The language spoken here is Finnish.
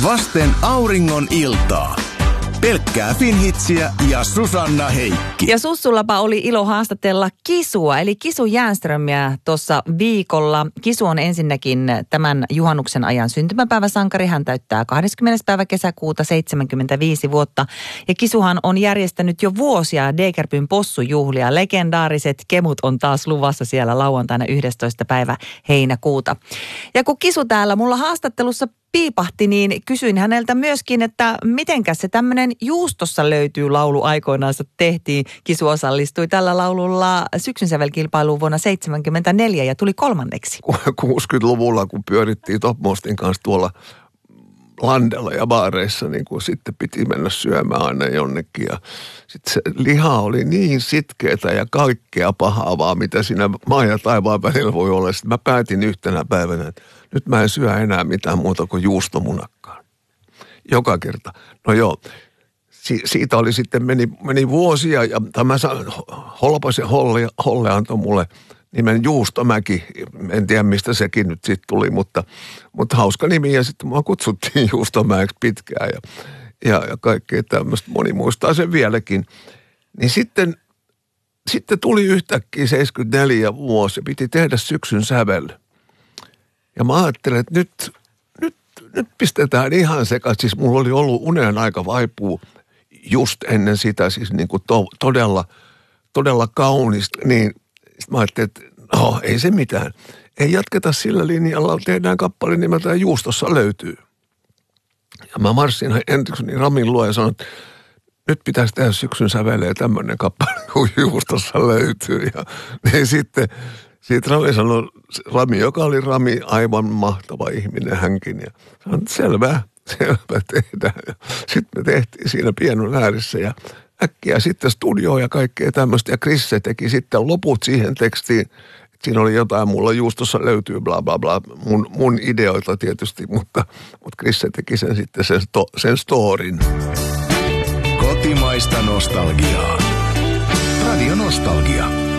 Vasten auringon iltaa. Pelkkää Finhitsiä ja Susanna Heikki. Ja Sussullapa oli ilo haastatella Kisua, eli Kisu Järnströmiä tuossa viikolla. Kisu on ensinnäkin tämän juhannuksen ajan syntymäpäiväsankari. Hän täyttää 20. päivä kesäkuuta 75 vuotta. Ja Kisuhan on järjestänyt jo vuosia Degerpyn possujuhlia. Legendaariset kemut on taas luvassa siellä lauantaina 11. päivä heinäkuuta. Ja kun Kisu täällä mulla haastattelussa piipahti, niin kysyin häneltä myöskin, että mitenkäs se tämmöinen Juustossa löytyy laulu aikoinaan tehtiin. Kisu osallistui tällä laululla syksyn sävelkilpailuun vuonna 1974 ja tuli 3. 60-luvulla, kun pyörittiin Top Mostin kanssa tuolla landella ja baareissa, niin kun sitten piti mennä syömään aina jonnekin. Ja sitten se liha oli niin sitkeätä ja kaikkea pahaa vaan, mitä siinä maan ja taivaan välillä voi olla. Sitten mä päätin yhtenä päivänä, että nyt mä en syö enää mitään muuta kuin juustomunakkaan. Joka kerta. No joo, siitä oli sitten meni vuosia ja tämä Holpasen Holle antoi mulle nimen Juustomäki. En tiedä, mistä sekin nyt sitten tuli, mutta hauska nimi. Ja sitten mua kutsuttiin Juustomäeksi pitkään ja kaikkea tämmöistä. Moni muistaa sen vieläkin. Niin sitten tuli yhtäkkiä 74 vuosi ja piti tehdä syksyn sävel. Ja mä ajattelin, että nyt pistetään ihan sekaisin. Siis mulla oli ollut unen aika vaipuu just ennen sitä, siis niin kuin todella kaunista. Niin sitten mä ajattelin, että ei se mitään. Ei jatketa sillä linjalla, tehdään kappale nimeltään Juustossa löytyy. Ja mä marssin Henrikssonin Ramin luo ja sanoin, että nyt pitäisi tehdä syksyn sävelee tämmöinen kappale kuin Juustossa löytyy. Ja niin sitten Rami sanoi, joka oli Rami, aivan mahtava ihminen hänkin. Ja sanoin, että selvä tehdään. Ja sitten me tehtiin siinä pianon ääressä ja äkkiä sitten studioon ja kaikkea tämmöistä. Ja Krisse teki sitten loput siihen tekstiin. Siinä oli jotain, mulla Juustossa löytyy bla bla bla, mun ideoita tietysti, mutta Krisse teki sen sitten sen storin. Kotimaista nostalgiaa. Radio Nostalgia.